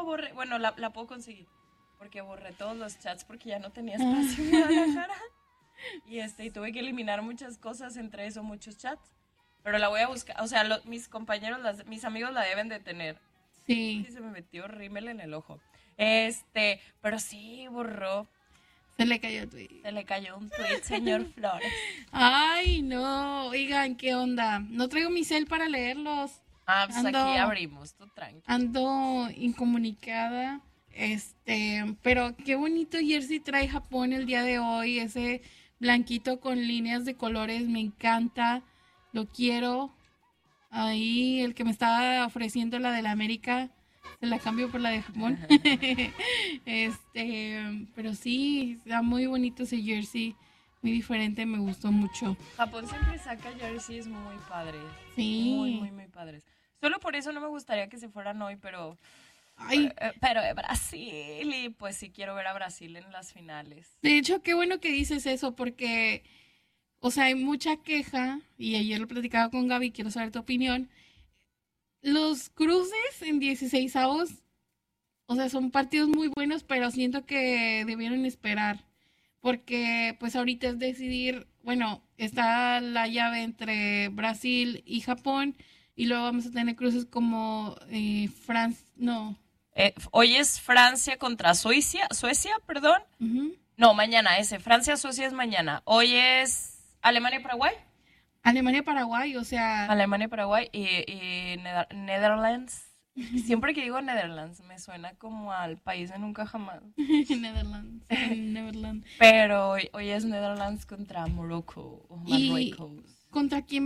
borré, bueno, la puedo conseguir, porque borré todos los chats porque ya no tenía espacio en Guadalajara. Y tuve que eliminar muchas cosas, entre eso muchos chats. Pero la voy a buscar, o sea, mis compañeros, mis amigos la deben de tener. Sí. Sí, se me metió rímel en el ojo. Pero sí, borró. Se le cayó el tweet. Se le cayó un tweet, señor Flores. Ay, no, oigan, ¿qué onda? No traigo mi cel para leerlos. Pues aquí abrimos, tú tranqui. Ando incomunicada, pero qué bonito jersey trae Japón el día de hoy, ese blanquito con líneas de colores, me encanta, lo quiero. Ahí el que me estaba ofreciendo la de la América, se la cambio por la de Japón. Pero sí, está muy bonito ese jersey, muy diferente, me gustó mucho. Japón siempre saca jerseys muy padres. Sí. Muy, muy, muy padres. Solo por eso no me gustaría que se fueran hoy, pero... Ay. Pero Brasil, y pues sí quiero ver a Brasil en las finales. De hecho, qué bueno que dices eso, porque, o sea, hay mucha queja, y ayer lo platicaba con Gaby, quiero saber tu opinión. Los cruces en 16avos, o sea, son partidos muy buenos, pero siento que debieron esperar, porque pues ahorita es decidir, bueno, está la llave entre Brasil y Japón, y luego vamos a tener cruces como Francia, no. Hoy es Francia contra Suecia, perdón. Uh-huh. No, mañana Francia-Suecia es mañana. Hoy es Alemania-Paraguay. Alemania-Paraguay, o sea... Alemania-Paraguay y Netherlands. Siempre que digo Netherlands me suena como al país de nunca jamás. Netherlands. Pero hoy es Netherlands contra Morocco o Marruecos. ¿Contra quién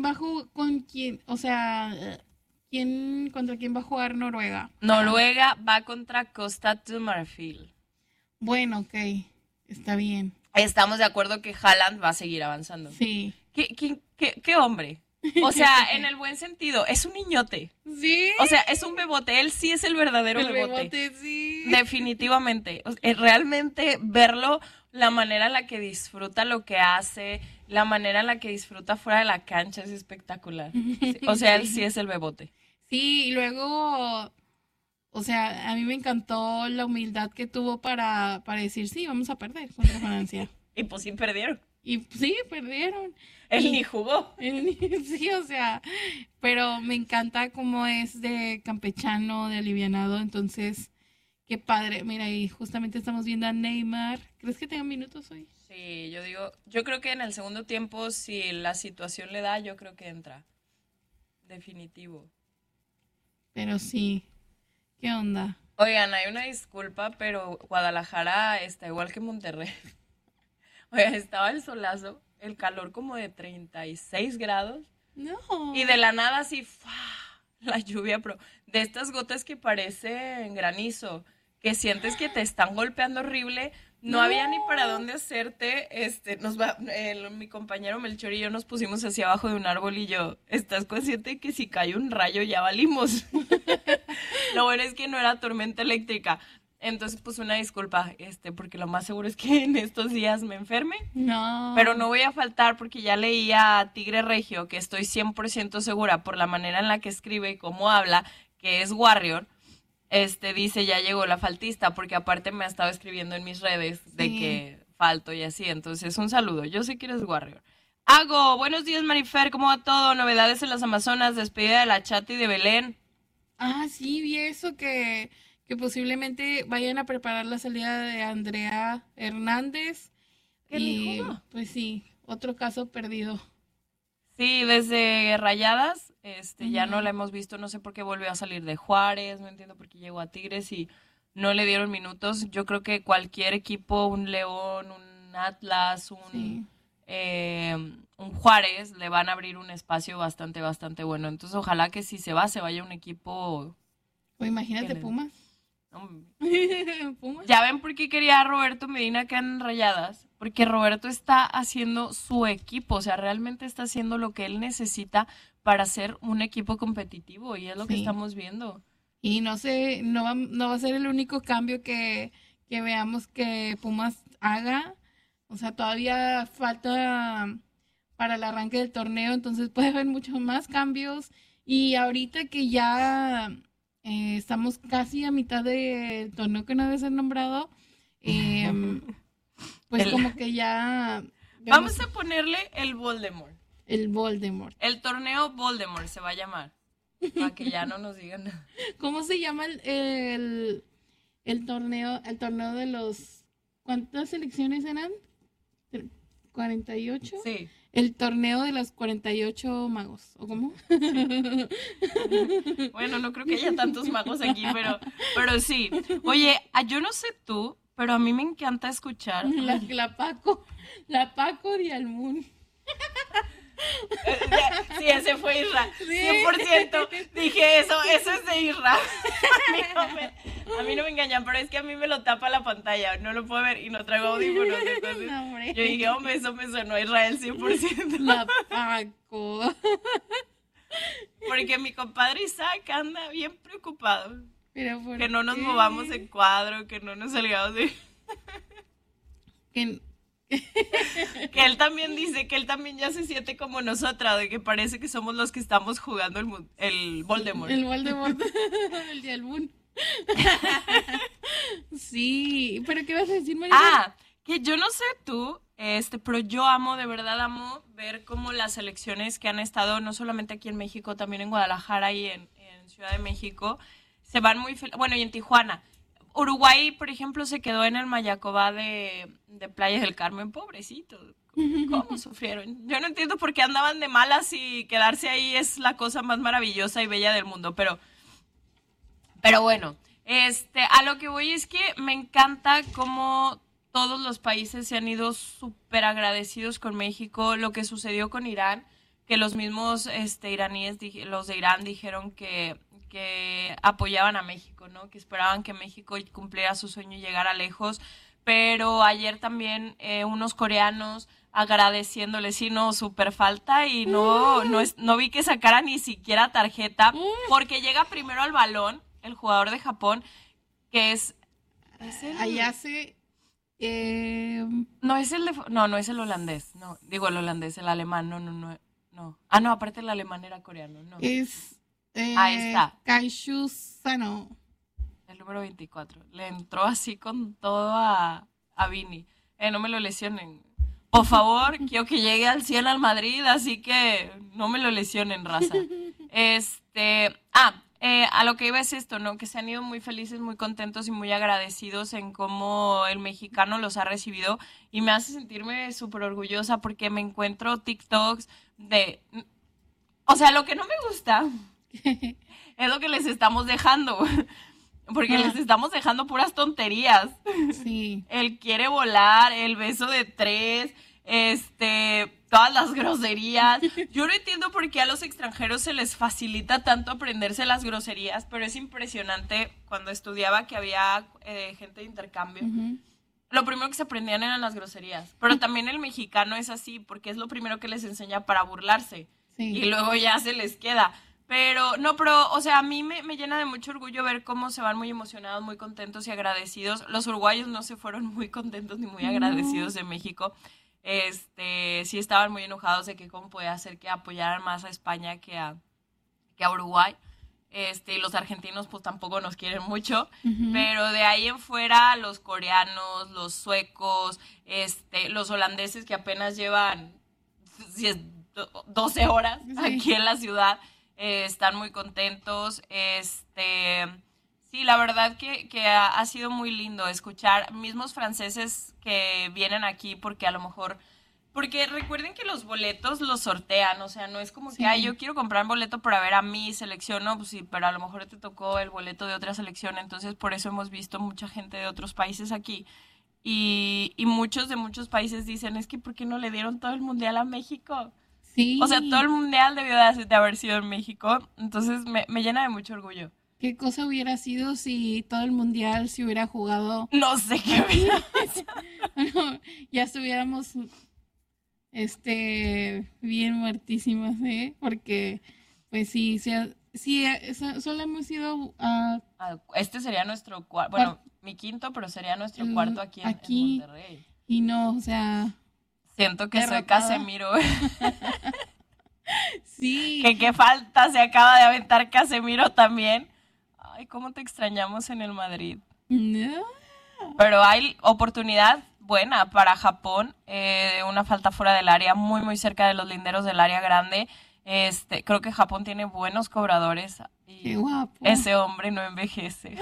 o sea, contra quién va a jugar Noruega? Noruega va contra Costa de Marfil. Bueno, ok, está bien. Estamos de acuerdo que Haaland va a seguir avanzando. Sí. ¿Qué hombre? O sea, en el buen sentido, es un niñote. Sí. O sea, es un bebote, él sí es el verdadero bebote. Sí. Definitivamente. Realmente verlo, la manera en la que disfruta lo que hace, la manera en la que disfruta fuera de la cancha es espectacular. Sí, o sea, él sí es el bebote. Sí, y luego, o sea, a mí me encantó la humildad que tuvo para decir, sí, vamos a perder contra Francia. Y pues sí perdieron. Y sí, perdieron. Él ni jugó. Sí, o sea, pero me encanta cómo es de campechano, de alivianado, entonces, qué padre. Mira, y justamente estamos viendo a Neymar. ¿Crees que tenga minutos hoy? Sí, yo creo que en el segundo tiempo, si la situación le da, yo creo que entra. Definitivo. Pero sí, ¿qué onda? Oigan, hay una disculpa, pero Guadalajara está igual que Monterrey. Oigan, estaba el solazo, el calor como de 36 grados. No. Y de la nada así, la lluvia, pero de estas gotas que parecen granizo, que sientes que te están golpeando horrible. No había ni para dónde hacerte. Mi compañero Melchor y yo nos pusimos hacia abajo de un árbol y yo, ¿estás consciente de que si cae un rayo ya valimos? Lo bueno es que no era tormenta eléctrica. Entonces, pues una disculpa, porque lo más seguro es que en estos días me enferme. No. Pero no voy a faltar porque ya leí a Tigre Regio, que estoy 100% segura por la manera en la que escribe y cómo habla, que es Warrior. Dice, ya llegó la faltista, porque aparte me ha estado escribiendo en mis redes de que falto y así. Entonces, un saludo. Yo sé que eres Warrior. Hago, buenos días, Marifer, ¿cómo va todo? Novedades en las Amazonas, despedida de la Chata y de Belén. Ah, sí, vi eso, que posiblemente vayan a preparar la salida de Andrea Hernández. ¿Qué y dijo? Pues sí, otro caso perdido. Sí, desde Rayadas, ya no la hemos visto, no sé por qué volvió a salir de Juárez, no entiendo por qué llegó a Tigres y no le dieron minutos. Yo creo que cualquier equipo, un León, un Atlas, un Juárez, le van a abrir un espacio bastante, bastante bueno. Entonces, ojalá que si se vaya un equipo... O imagínate Pumas. ¿Pumas? Ya ven por qué quería a Roberto Medina acá en Rayadas, porque Roberto está haciendo su equipo, o sea, realmente está haciendo lo que él necesita para ser un equipo competitivo y es lo que estamos viendo. Y no sé, no va a ser el único cambio que veamos que Pumas haga, o sea, todavía falta para el arranque del torneo, entonces puede haber muchos más cambios y ahorita que ya Estamos casi a mitad del torneo que no debe ser nombrado. Pues como que ya vamos a ponerle el Voldemort. El Voldemort. El torneo Voldemort se va a llamar. Para que ya no nos digan nada. ¿Cómo se llama el torneo de los... ¿Cuántas selecciones eran? ¿48? Sí. El torneo de los 48 magos, ¿o cómo? Sí. Bueno, no creo que haya tantos magos aquí, pero sí. Oye, yo no sé tú, pero a mí me encanta escuchar. La Paco de Almun. Sí, ese fue Isra. 100%. Dije eso es de Isra. A mí no me engañan, pero es que a mí me lo tapa la pantalla, no lo puedo ver y no traigo audífonos. Entonces no, yo dije, hombre, eso me sonó a Israel 100%. La Paco. Porque mi compadre Isaac anda bien preocupado. ¿Pero por que no qué? Nos movamos en cuadro, que no nos salgamos de... Que él también dice que él también ya se siente como nosotras, de que parece que somos los que estamos jugando el Voldemort. El Voldemort, el de Almun. Sí, pero ¿qué vas a decir, María? Que yo no sé tú, pero yo amo, de verdad amo ver cómo las selecciones que han estado, no solamente aquí en México, también en Guadalajara y en Ciudad de México, se van muy bueno, y en Tijuana. Uruguay, por ejemplo, se quedó en el Mayacobá de Playa del Carmen, pobrecito. ¿Cómo sufrieron? Yo no entiendo por qué andaban de malas y quedarse ahí es la cosa más maravillosa y bella del mundo, pero bueno, a lo que voy es que me encanta cómo todos los países se han ido súper agradecidos con México, lo que sucedió con Irán, que los mismos iraníes, los de Irán dijeron que apoyaban a México, ¿no? Que esperaban que México cumpliera su sueño y llegara lejos, pero ayer también unos coreanos agradeciéndole, sí, no, súper falta y no vi que sacara ni siquiera tarjeta, porque llega primero al balón el jugador de Japón, que es el... Allá se... No es el holandés, no, digo el holandés, el alemán, no. Ah, no, aparte el alemán era coreano, no. Es... Ahí está. Kaishu Sano. El número 24. Le entró así con todo a Vini. No me lo lesionen. Por favor, quiero que llegue al 100 al Madrid, así que no me lo lesionen, raza. A lo que iba es esto, ¿no? Que se han ido muy felices, muy contentos y muy agradecidos en cómo el mexicano los ha recibido y me hace sentirme súper orgullosa porque me encuentro TikToks de... O sea, lo que no me gusta es lo que les estamos dejando, porque les estamos dejando puras tonterías. Sí. Él quiere volar, el beso de 3, todas las groserías. Yo no entiendo por qué a los extranjeros se les facilita tanto aprenderse las groserías, pero es impresionante cuando estudiaba que había gente de intercambio. Uh-huh. Lo primero que se aprendían eran las groserías, pero también el mexicano es así, porque es lo primero que les enseña para burlarse. Sí. Y luego ya se les queda. O sea, a mí me llena de mucho orgullo ver cómo se van muy emocionados, muy contentos y agradecidos. Los uruguayos no se fueron muy contentos ni muy agradecidos de México. Sí estaban muy enojados de que cómo podía ser que apoyaran más a España que a Uruguay. Y los argentinos pues tampoco nos quieren mucho, uh-huh. Pero de ahí en fuera los coreanos, los suecos, los holandeses que apenas llevan 12 horas aquí en la ciudad, están muy contentos. Sí, la verdad que ha sido muy lindo escuchar mismos franceses que vienen aquí porque a lo mejor... Porque recuerden que los boletos los sortean, o sea, no es como que, yo quiero comprar un boleto para ver a mi selección, no, pues sí, pero a lo mejor te tocó el boleto de otra selección, entonces por eso hemos visto mucha gente de otros países aquí. Y muchos de muchos países dicen, es que ¿por qué no le dieron todo el mundial a México? Sí. O sea, todo el mundial debió de haber sido en México, entonces me llena de mucho orgullo. ¿Qué cosa hubiera sido si todo el mundial se hubiera jugado? No sé qué hubiera. Bueno, ya estuviéramos bien muertísimas, porque pues sí, solo hemos ido a... sería nuestro cuarto, bueno, mi quinto, pero sería nuestro cuarto aquí en Monterrey. Y no, o sea... Siento que soy Casemiro. Sí. Que qué falta se acaba de aventar Casemiro también. Ay, cómo te extrañamos en el Madrid. No. Pero hay oportunidad buena para Japón, una falta fuera del área, muy muy cerca de los linderos del área grande. Creo que Japón tiene buenos cobradores Qué y guapo. ese hombre no envejece.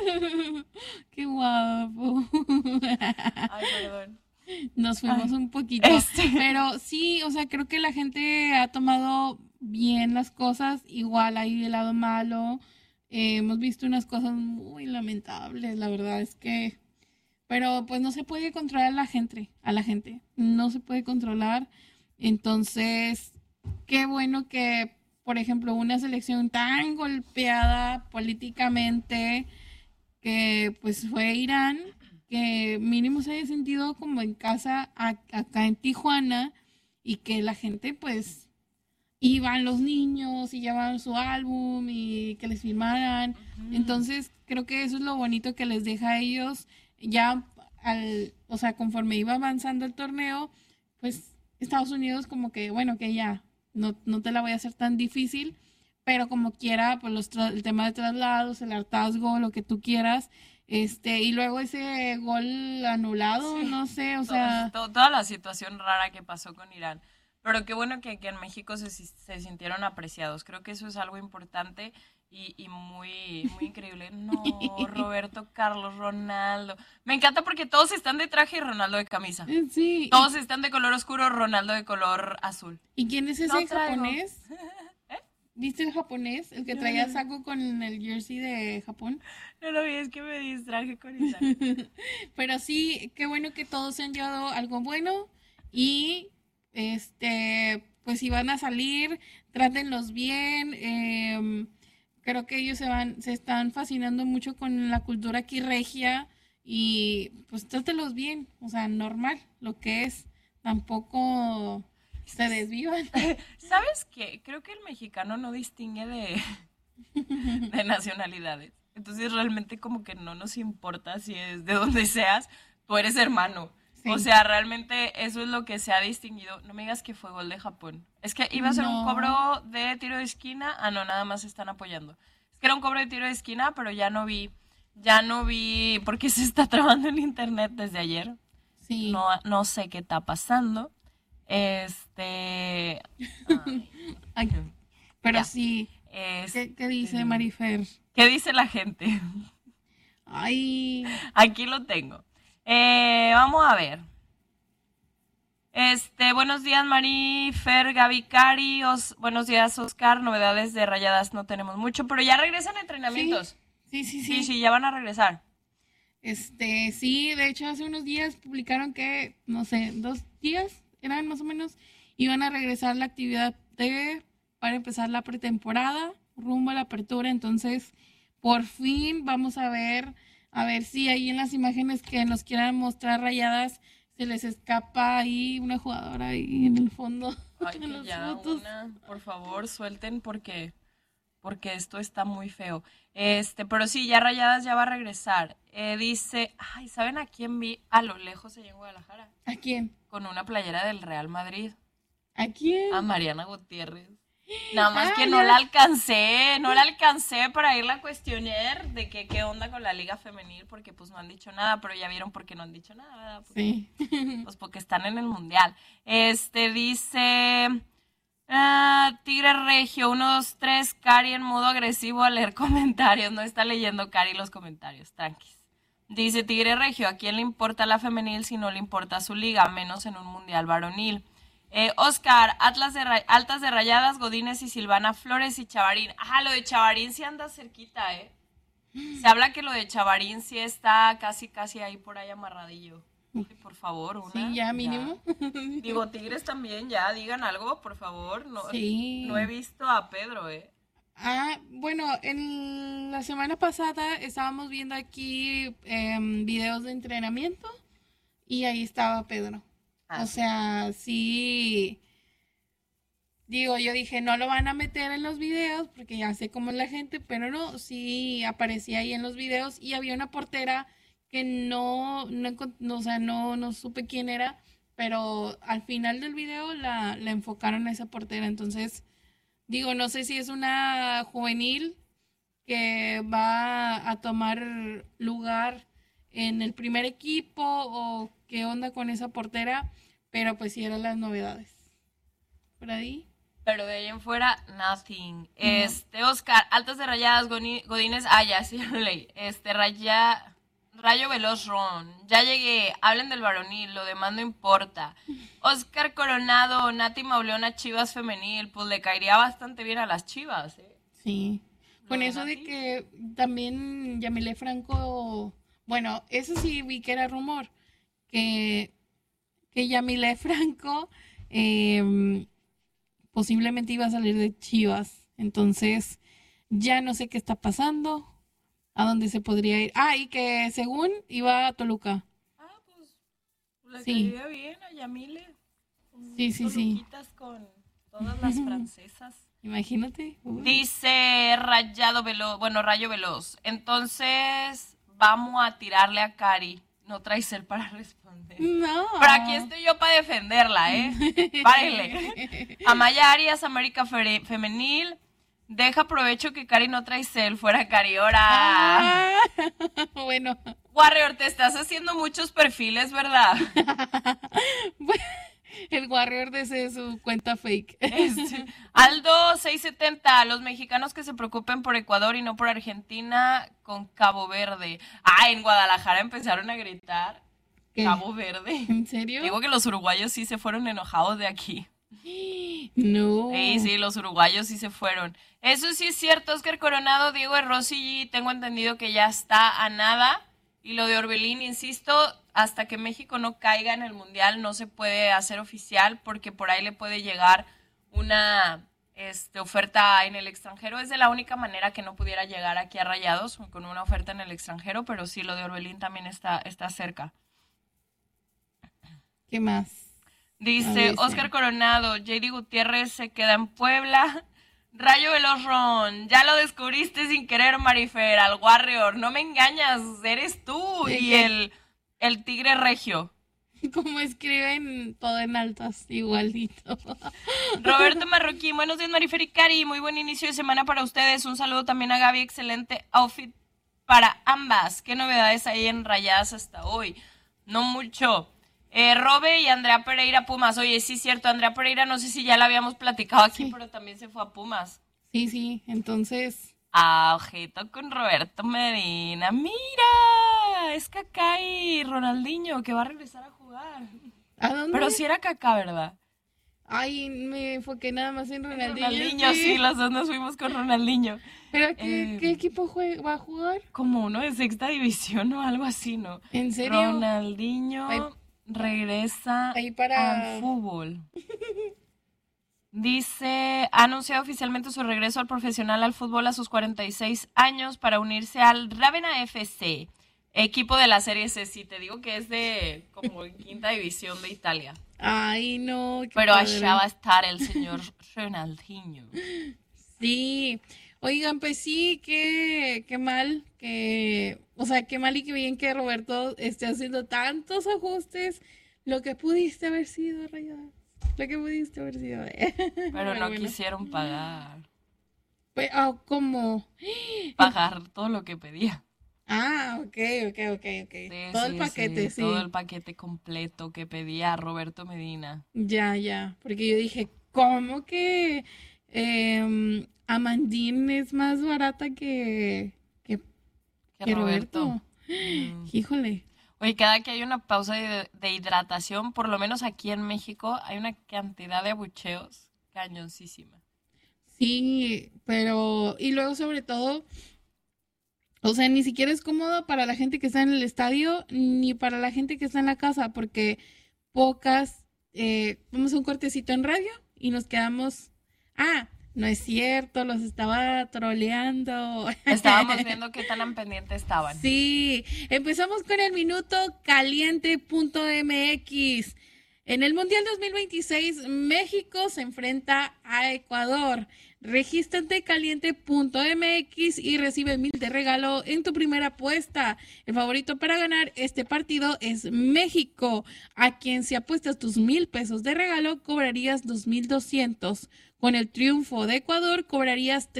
Qué guapo. Ay, perdón. Nos fuimos Ay, un poquito. este, Pero sí, o sea, creo que la gente ha tomado bien las cosas. Igual hay el lado malo. Hemos visto unas cosas muy lamentables, la verdad es que. Pero pues no se puede controlar a la gente. No se puede controlar. Entonces, qué bueno que, por ejemplo, una selección tan golpeada políticamente que pues fue Irán, que mínimo se haya sentido como en casa acá en Tijuana y que la gente pues iban los niños y llevaban su álbum y que les firmaran. ujú. Entonces creo que eso es lo bonito que les deja a ellos ya o sea, conforme iba avanzando el torneo, pues Estados Unidos como que, bueno, que ya no te la voy a hacer tan difícil, pero como quiera, pues el tema de traslados, el hartazgo, lo que tú quieras, y luego ese gol anulado, Sí, no sé, o sea, toda la situación rara que pasó con Irán. Pero qué bueno que en México se sintieron apreciados. Creo que eso es algo importante y muy, muy increíble. No, Roberto Carlos, Ronaldo. Me encanta porque todos están de traje y Ronaldo de camisa. sí, Todos están de color oscuro, Ronaldo de color azul. ¿y quién es No ese traigo. japonés? ¿Viste el japonés? El que traía saco con el jersey de Japón. No lo vi, es que me distraje con Irán. Pero sí, qué bueno que todos se han llevado algo bueno y pues si van a salir, trátenlos bien. Creo que ellos se están fascinando mucho con la cultura aquí regia y pues trátenlos bien, o sea, normal, lo que es. Tampoco se desvivan. ¿Sabes qué? Creo que el mexicano no distingue de nacionalidades. Entonces realmente como que no nos importa si es de donde seas, tú eres hermano. O Sí. sea, realmente eso es lo que se ha distinguido. No me digas que fue gol de Japón. Es que iba a ser un No, cobro de tiro de esquina. Ah, no, nada más están apoyando. Es que era un cobro de tiro de esquina, pero ya no vi, porque se está trabando el internet desde ayer. sí. No, no sé qué está pasando. Ay, Ay, pero ya. sí. ¿Qué dice Este, Marifer? ¿qué dice la gente? Ay, Aquí lo tengo. Vamos a ver. Buenos días, Mari, Fer, Gaby, Cari. Buenos días, Oscar. Novedades de Rayadas no tenemos mucho, pero ya regresan sí, entrenamientos. sí, sí, Sí, sí. sí, ya van a regresar. Sí, de hecho hace unos días publicaron que, no sé, 2 días eran más o menos, iban a regresar la actividad para empezar la pretemporada, rumbo a la apertura, entonces por fin vamos a ver si ahí en las imágenes que nos quieran mostrar Rayadas se les escapa ahí una jugadora ahí en el fondo, Ay, en que las ya fotos. una, por favor, suelten porque esto está muy feo. Pero sí, ya Rayadas ya va a regresar. Dice, ay, ¿saben a quién vi a lo lejos allá en Guadalajara? ¿A quién? Con una playera del Real Madrid. ¿A quién? A Mariana Gutiérrez. Nada más Ah, que ya. no la alcancé para irla a cuestionar de que qué onda con la liga femenil, porque pues no han dicho nada, pero ya vieron por qué no han dicho nada, ¿verdad? Sí. Pues porque están en el mundial. Dice, Tigre Regio, 1, 2, 3, Cari en modo agresivo a leer comentarios. No está leyendo Cari los comentarios, tranquis. Dice Tigre Regio, ¿a quién le importa la femenil si no le importa su liga, menos en un mundial varonil? Oscar, Altas de Rayadas, Godínez y Silvana Flores y Chavarín. Ah, lo de Chavarín sí anda cerquita, ¿eh? Se habla que lo de Chavarín sí está casi, casi ahí por ahí amarradillo. Ay, por favor, Sí, ya ya. mínimo. Digo, Tigres también, ya, digan algo, por favor. No, no he Sí. visto a Pedro, ¿eh? Ah, bueno, en la semana pasada estábamos viendo aquí videos de entrenamiento y ahí estaba Pedro. Ah, O sí. sea, sí, digo, yo dije, no lo van a meter en los videos porque ya sé cómo es la gente, pero no, sí aparecía ahí en los videos y había una portera que o sea, no supe quién era, pero al final del video la enfocaron a esa portera, entonces digo, no sé si es una juvenil que va a tomar lugar en el primer equipo o qué onda con esa portera, pero pues sí eran las novedades. ¿Por ahí? Pero de ahí en fuera, nothing. No. Oscar, altas de Rayadas, Godínez, ya, sí, ya lo leí. Rayo Veloz Ron, ya llegué, hablen del varonil, lo demás no importa. Oscar Coronado, Nati Mauleón, Chivas femenil, pues le caería bastante bien a las Chivas, ¿eh? Sí. Lo Con de eso de Nati. que también Yamile Franco, bueno, eso sí vi que era rumor, que, que Yamile Franco posiblemente iba a salir de Chivas. Entonces, ya no sé qué está pasando, a dónde se podría ir. Ah, y que según iba a Toluca. Ah, pues le Sí, caería bien a Yamile. sí, sí, sí. Toluquitas con todas las francesas. Imagínate. Uy. Dice Rayo Veloz. Entonces, vamos a tirarle a Cari. No traes él para responder. No. Pero aquí estoy yo para defenderla, ¿eh? Párenle. Amaya Arias, América Femenil. Deja provecho que Cari no trae cel. Fuera Cari, ahora. Ah, bueno. Warrior, te estás haciendo muchos perfiles, ¿verdad? El Warrior desde su cuenta fake. Aldo 670, los mexicanos que se preocupen por Ecuador y no por Argentina con Cabo Verde. Ah, en Guadalajara empezaron a gritar ¿Qué? Cabo Verde. ¿En serio? Digo que los uruguayos sí se fueron enojados de aquí. No. Sí, los uruguayos sí se fueron. Eso sí es cierto, Oscar Coronado, Diego de Rossi, tengo entendido que ya está a nada. Y lo de Orbelín, insisto, hasta que México no caiga en el Mundial no se puede hacer oficial porque por ahí le puede llegar una oferta en el extranjero. Es de la única manera que no pudiera llegar aquí a Rayados con una oferta en el extranjero, pero sí, lo de Orbelín también está cerca. ¿Qué más? Dice Oscar Coronado, JD Gutiérrez se queda en Puebla. Rayo Veloz Ron, ya lo descubriste sin querer, Marifer, al Warrior. No me engañas, eres tú y el Tigre Regio. Como escriben todo en altas, igualito. Roberto Marroquín, buenos días, Marifer y Cari. Muy buen inicio de semana para ustedes. Un saludo también a Gaby, excelente outfit para ambas. ¿Qué novedades hay en Rayadas hasta hoy? No mucho. Robe y Andrea Pereira Pumas. Oye, sí, cierto, Andrea Pereira no sé si ya la habíamos platicado aquí, Sí. pero también se fue a Pumas. Sí, entonces... Ojito con Roberto Medina. ¡Mira! Es Kaká y Ronaldinho que va a regresar a jugar. ¿A dónde? Pero sí era Kaká, ¿verdad? Ay, me enfoqué nada más en Ronaldinho. Ronaldinho, sí, los dos nos fuimos con Ronaldinho. ¿Pero qué equipo va a jugar? Como uno de sexta división o algo así, ¿no? ¿En serio? Ronaldinho regresa ahí para... al fútbol. Dice, ha anunciado oficialmente su regreso al profesional al fútbol a sus 46 años para unirse al Ravenna FC, equipo de la Serie C. Sí, te digo que es de como quinta división de Italia. Ay, no. Qué Pero padre. allá va a estar el señor Ronaldinho. Sí. Oigan, pues sí, qué mal que... O sea, qué mal y qué bien que Roberto esté haciendo tantos ajustes. Lo que pudiste haber sido, Rayadas. Lo que pudiste haber sido. Pero no quisieron pagar. Pues, ¿cómo? Pagar todo lo que pedía. Ah, ok. Sí, Todo el paquete, sí. Todo el paquete completo que pedía Roberto Medina. Ya. Porque yo dije, ¿cómo que Amandine es más barata que Roberto? Híjole. Oye, cada que hay una pausa de hidratación, por lo menos aquí en México, hay una cantidad de abucheos cañoncísima. Sí, pero... Y luego, sobre todo... O sea, ni siquiera es cómodo para la gente que está en el estadio, ni para la gente que está en la casa, porque pocas... vamos a un cortecito en radio y nos quedamos... Ah, no es cierto, los estaba troleando. Estábamos viendo qué tan pendiente estaban. Sí, empezamos con el minuto caliente.mx. En el Mundial 2026, México se enfrenta a Ecuador. Regístrate caliente.mx y recibe 1,000 de regalo en tu primera apuesta. El favorito para ganar este partido es México, a quien si apuestas tus 1,000 pesos de regalo cobrarías 2,200. Con el triunfo de Ecuador cobrarías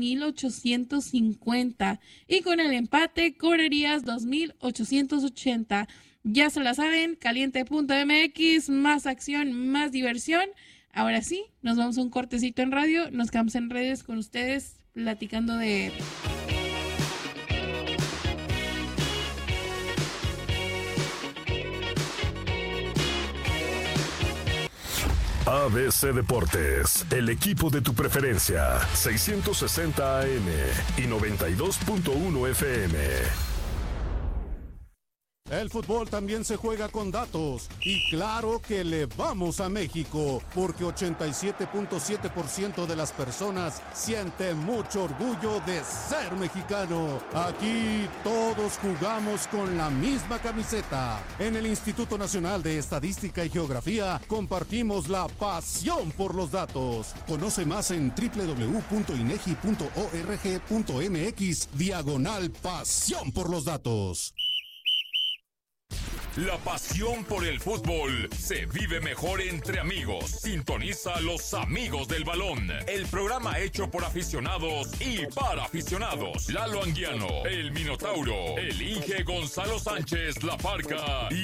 3,850 y con el empate cobrarías 2,880. Ya se la saben, caliente.mx, más acción, más diversión. Ahora sí, nos vamos a un cortecito en radio, nos quedamos en redes con ustedes platicando de... ABC Deportes, el equipo de tu preferencia, 660 AM y 92.1 FM. El fútbol también se juega con datos y claro que le vamos a México porque 87.7% de las personas sienten mucho orgullo de ser mexicano. Aquí todos jugamos con la misma camiseta. En el Instituto Nacional de Estadística y Geografía compartimos la pasión por los datos. Conoce más en www.inegi.org.mx/pasión por los datos. La pasión por el fútbol se vive mejor entre amigos. Sintoniza a Los Amigos del Balón, el programa hecho por aficionados y para aficionados. Lalo Anguiano, el Minotauro, el Inge Gonzalo Sánchez La Parca y